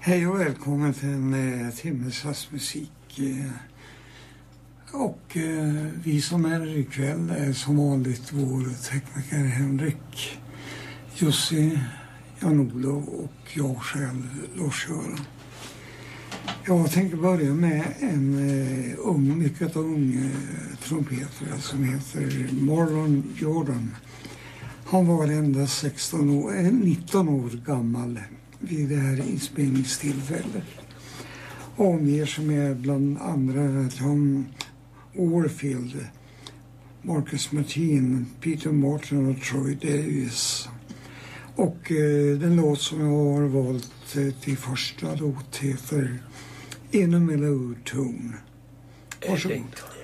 Hej och välkommen till en timmes jazzmusik. Vi som är här ikväll är som vanligt vår tekniker Henrik, Jussi, Jan-Olof och jag själv, Lars-Göran. Jag tänker börja med en mycket ung trumpetare som heter Marlon Jordan. Han var endast 19 år gammal vid det här inspelningstillfället. Omger sig med bland andra Tom Warfield, Marcus Martin, Peter Martin och Troy Davis. Och den låt som jag har valt till första låt heter In a Mellow Tone. Varsågod.